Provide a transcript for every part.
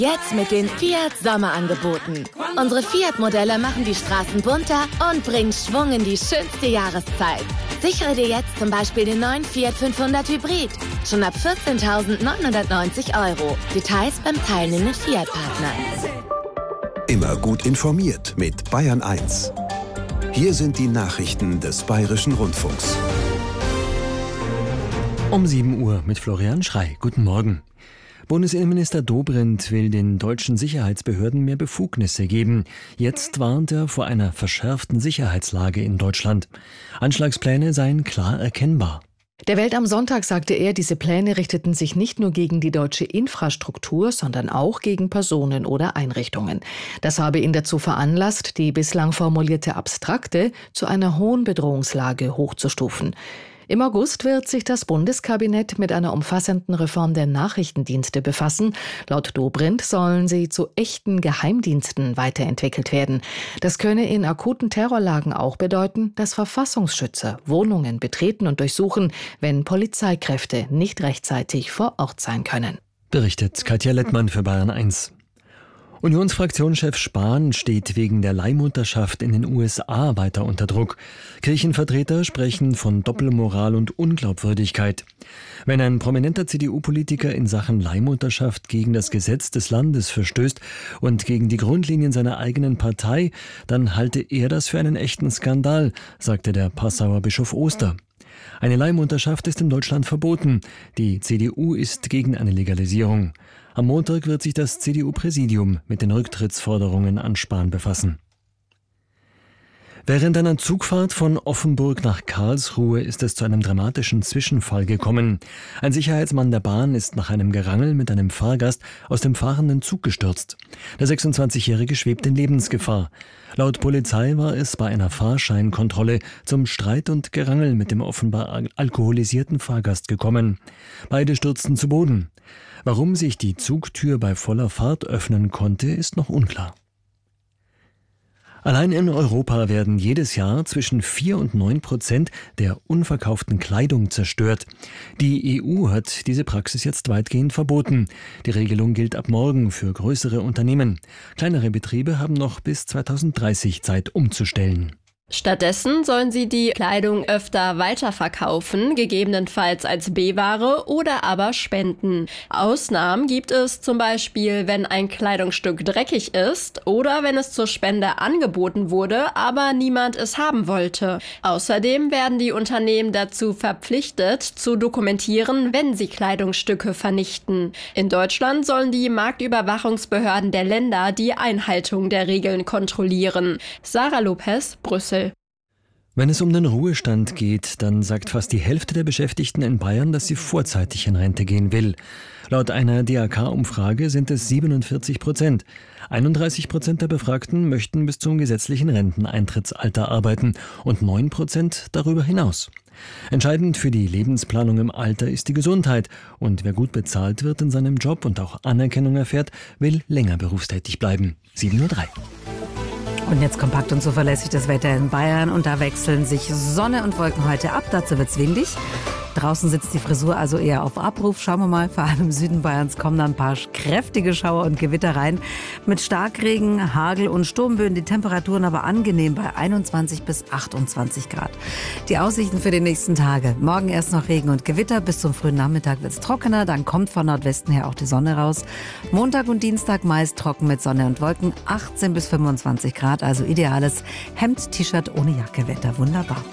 Jetzt mit den Fiat Sommerangeboten. Unsere Fiat-Modelle machen die Straßen bunter und bringen Schwung in die schönste Jahreszeit. Sichere dir jetzt zum Beispiel den neuen Fiat 500 Hybrid. Schon ab 14.990 €. Details beim teilnehmenden Fiat-Partner. Immer gut informiert mit Bayern 1. Hier sind die Nachrichten des Bayerischen Rundfunks. Um 7 Uhr mit Florian Schrey. Guten Morgen. Bundesinnenminister Dobrindt will den deutschen Sicherheitsbehörden mehr Befugnisse geben. Jetzt warnt er vor einer verschärften Sicherheitslage in Deutschland. Anschlagspläne seien klar erkennbar. Der Welt am Sonntag sagte er, diese Pläne richteten sich nicht nur gegen die deutsche Infrastruktur, sondern auch gegen Personen oder Einrichtungen. Das habe ihn dazu veranlasst, die bislang formulierte Abstrakte zu einer hohen Bedrohungslage hochzustufen. Im August wird sich das Bundeskabinett mit einer umfassenden Reform der Nachrichtendienste befassen. Laut Dobrindt sollen sie zu echten Geheimdiensten weiterentwickelt werden. Das könne in akuten Terrorlagen auch bedeuten, dass Verfassungsschützer Wohnungen betreten und durchsuchen, wenn Polizeikräfte nicht rechtzeitig vor Ort sein können. Berichtet Katja Lettmann für Bayern 1. Unionsfraktionschef Spahn steht wegen der Leihmutterschaft in den USA weiter unter Druck. Kirchenvertreter sprechen von Doppelmoral und Unglaubwürdigkeit. Wenn ein prominenter CDU-Politiker in Sachen Leihmutterschaft gegen das Gesetz des Landes verstößt und gegen die Grundlinien seiner eigenen Partei, dann halte er das für einen echten Skandal, sagte der Passauer Bischof Oster. Eine Leihmutterschaft ist in Deutschland verboten. Die CDU ist gegen eine Legalisierung. Am Montag wird sich das CDU-Präsidium mit den Rücktrittsforderungen an Spahn befassen. Während einer Zugfahrt von Offenburg nach Karlsruhe ist es zu einem dramatischen Zwischenfall gekommen. Ein Sicherheitsmann der Bahn ist nach einem Gerangel mit einem Fahrgast aus dem fahrenden Zug gestürzt. Der 26-Jährige schwebt in Lebensgefahr. Laut Polizei war es bei einer Fahrscheinkontrolle zum Streit und Gerangel mit dem offenbar alkoholisierten Fahrgast gekommen. Beide stürzten zu Boden. Warum sich die Zugtür bei voller Fahrt öffnen konnte, ist noch unklar. Allein in Europa werden jedes Jahr zwischen 4 und 9% der unverkauften Kleidung zerstört. Die EU hat diese Praxis jetzt weitgehend verboten. Die Regelung gilt ab morgen für größere Unternehmen. Kleinere Betriebe haben noch bis 2030 Zeit umzustellen. Stattdessen sollen sie die Kleidung öfter weiterverkaufen, gegebenenfalls als B-Ware oder aber spenden. Ausnahmen gibt es zum Beispiel, wenn ein Kleidungsstück dreckig ist oder wenn es zur Spende angeboten wurde, aber niemand es haben wollte. Außerdem werden die Unternehmen dazu verpflichtet, zu dokumentieren, wenn sie Kleidungsstücke vernichten. In Deutschland sollen die Marktüberwachungsbehörden der Länder die Einhaltung der Regeln kontrollieren. Sarah Lopez, Brüssel. Wenn es um den Ruhestand geht, dann sagt fast die Hälfte der Beschäftigten in Bayern, dass sie vorzeitig in Rente gehen will. Laut einer DAK-Umfrage sind es 47%. 31% der Befragten möchten bis zum gesetzlichen Renteneintrittsalter arbeiten und 9% darüber hinaus. Entscheidend für die Lebensplanung im Alter ist die Gesundheit. Und wer gut bezahlt wird in seinem Job und auch Anerkennung erfährt, will länger berufstätig bleiben. 7:03 Uhr. Und jetzt kompakt und zuverlässig das Wetter in Bayern. Und da wechseln sich Sonne und Wolken heute ab. Dazu wird's windig. Draußen sitzt die Frisur also eher auf Abruf. Schauen wir mal, vor allem im Süden Bayerns kommen da ein paar kräftige Schauer und Gewitter rein. Mit Starkregen, Hagel und Sturmböen, die Temperaturen aber angenehm bei 21 bis 28 Grad. Die Aussichten für die nächsten Tage. Morgen erst noch Regen und Gewitter. Bis zum frühen Nachmittag wird's trockener. Dann kommt von Nordwesten her auch die Sonne raus. Montag und Dienstag meist trocken mit Sonne und Wolken. 18 bis 25 Grad, also ideales Hemd, T-Shirt ohne Jacke Wetter. Wunderbar.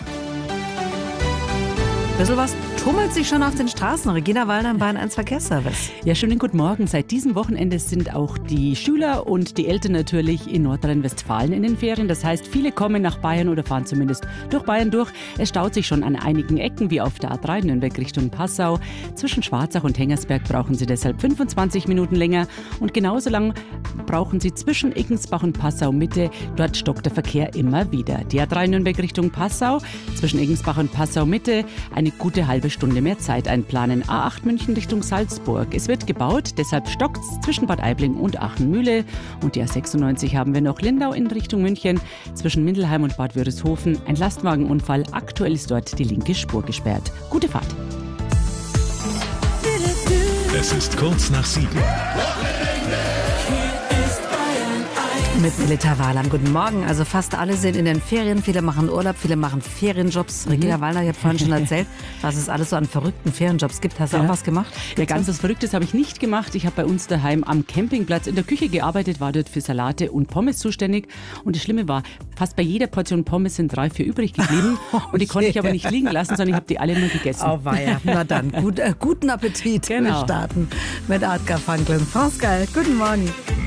Bisschen was tummelt sich schon auf den Straßen. Regina Wallner im Bayern 1 Verkehrsservice. Ja, schönen guten Morgen. Seit diesem Wochenende sind auch die Schüler und die Eltern natürlich in Nordrhein-Westfalen in den Ferien. Das heißt, viele kommen nach Bayern oder fahren zumindest durch Bayern durch. Es staut sich schon an einigen Ecken, wie auf der A3 Nürnberg Richtung Passau. Zwischen Schwarzach und Hengersberg brauchen Sie deshalb 25 Minuten länger. Und genauso lang brauchen Sie zwischen Iggensbach und Passau Mitte. Dort stockt der Verkehr immer wieder. Die A3 Nürnberg Richtung Passau, zwischen Iggensbach und Passau Mitte, eine gute halbe Stunde mehr Zeit einplanen. A8 München Richtung Salzburg. Es wird gebaut, deshalb stockt es zwischen Bad Aibling und Aachen-Mühle. Und die A96 haben wir noch Lindau in Richtung München, zwischen Mindelheim und Bad Wörishofen. Ein Lastwagenunfall. Aktuell ist dort die linke Spur gesperrt. Gute Fahrt. Es ist kurz nach 7. Mit Melita Wahlam. Guten Morgen. Also fast alle sind in den Ferien. Viele machen Urlaub, viele machen Ferienjobs. Regina Wallner, ich habe vorhin schon erzählt, was es alles so an verrückten Ferienjobs gibt. Hast du auch was gemacht? Ja, ganz was Verrücktes habe ich nicht gemacht. Ich habe bei uns daheim am Campingplatz in der Küche gearbeitet, war dort für Salate und Pommes zuständig. Und das Schlimme war, fast bei jeder Portion Pommes sind 3, 4 übrig geblieben. Und die konnte ich aber nicht liegen lassen, sondern ich habe die alle nur gegessen. Oh weia. Na dann, guten Appetit. Genau. Wir starten mit Artgar Franklin. Frau Skal, guten Morgen.